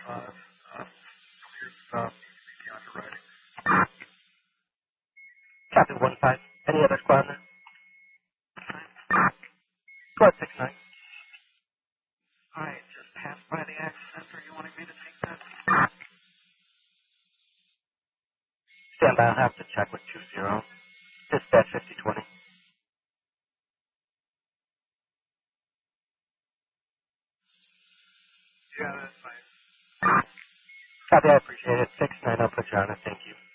Copy 1-5. Any other squad there? Squad 6-9. Alright, just passed by the accident. Are you wanting me to take that? Stand by, I'll have to check with 2-0. Dispatch 5020. Yeah, that's fine. Copy, I appreciate it. 6-9, I'll put you on it. Thank you.